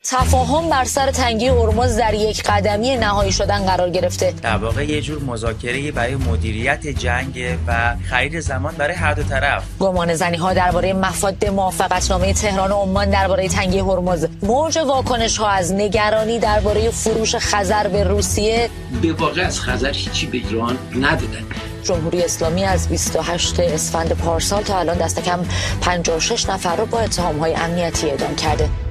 تفاهم بر سر تنگی هرمز در یک قدمی نهایی شدن قرار گرفته. در واقع یه جور مذاکره برای مدیریت جنگ و خرید زمان برای هر دو طرف. گمانه‌زنی‌ها درباره مفاد موافقتنامه تهران و عمان درباره تنگی هرمز، موج واکنش‌ها از نگرانی درباره فروش خزر به روسیه. به واقع از خزر هیچی به ایران ندادن. جمهوری اسلامی از 28 اسفند پارسال تا الان دست کم 56 نفر را با اتهام‌های امنیتی اعدام کرده.